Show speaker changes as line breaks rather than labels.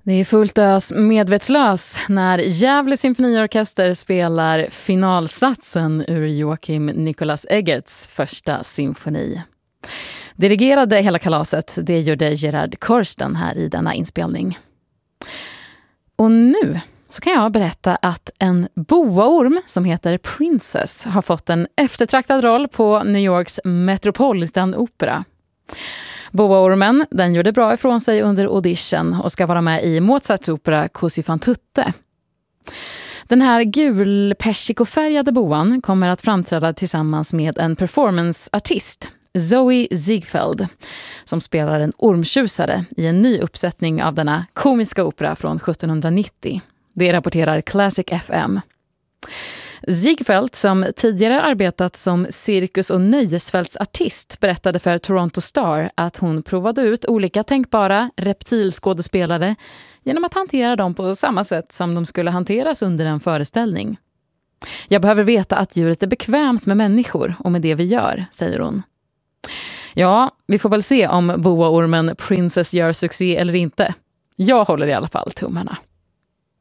Det är fullt ös medvetslös när Gävle symfoniorkester spelar finalsatsen ur Joakim Nicholas Eggerts första symfoni. Dirigerade hela kalaset, det gjorde Gerard Korsten här i denna inspelning. Och nu så kan jag berätta att en boaorm som heter Princess har fått en eftertraktad roll på New Yorks Metropolitan Opera. Boaormen, den gjorde bra ifrån sig under audition och ska vara med i Mozarts opera Così fan tutte. Den här gul-persikofärgade boan kommer att framträda tillsammans med en performanceartist, Zoe Ziegfeld, som spelar en ormtjusare i en ny uppsättning av denna komiska opera från 1790. Det rapporterar Classic FM. Ziegfeld, som tidigare arbetat som cirkus- och nöjesfältsartist, berättade för Toronto Star att hon provade ut olika tänkbara reptilskådespelare genom att hantera dem på samma sätt som de skulle hanteras under en föreställning. Jag behöver veta att djuret är bekvämt med människor och med det vi gör, säger hon. Ja, vi får väl se om boaormen Princess gör succé eller inte. Jag håller i alla fall tummarna.